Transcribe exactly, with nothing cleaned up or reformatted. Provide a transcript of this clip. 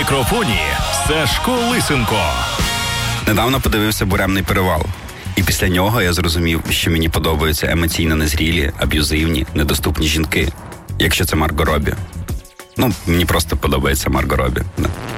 мікрофоні Сашко Лисенко. Недавно подивився «Буремний перевал». І після нього я зрозумів, що мені подобаються емоційно незрілі, аб'юзивні, недоступні жінки. Якщо це Марго Робі. Ну, мені просто подобається Марго Робі.